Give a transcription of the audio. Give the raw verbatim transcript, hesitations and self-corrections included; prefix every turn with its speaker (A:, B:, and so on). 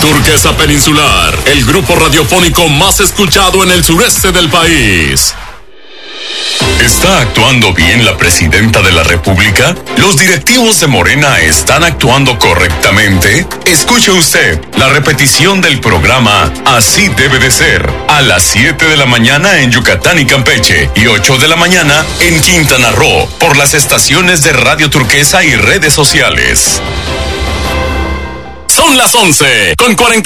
A: Turquesa Peninsular, el grupo radiofónico más escuchado en el sureste del país. ¿Está actuando bien la presidenta de la República? ¿Los directivos de Morena están actuando correctamente? Escuche usted la repetición del programa Así debe de ser, a las siete de la mañana en Yucatán y Campeche y ocho de la mañana en Quintana Roo, por las estaciones de Radio Turquesa y redes sociales. Son las once con cuarenta